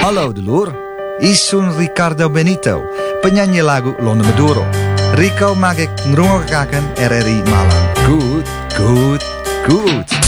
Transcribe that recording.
Hallo dulur, Isun Ricardo Benito, penyanyi lagu Londo Maduro. Rico mag ik ngrungokkaken RRI Malang. Goed, goed, goed.